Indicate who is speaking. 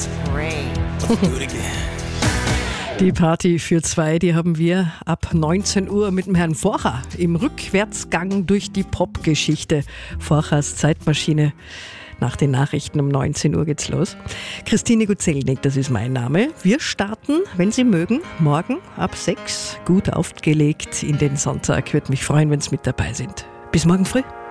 Speaker 1: Let's pray. Let's do it again.
Speaker 2: Die Party für zwei, die haben wir ab 19 Uhr mit dem Herrn Forcher im Rückwärtsgang durch die Popgeschichte. Forchers Zeitmaschine. Nach den Nachrichten um 19 Uhr geht's los. Christine Guzelnik, das ist mein Name. Wir starten, wenn Sie mögen, morgen ab 6 gut aufgelegt in den Sonntag. Würde mich freuen, wenn Sie mit dabei sind. Bis morgen früh.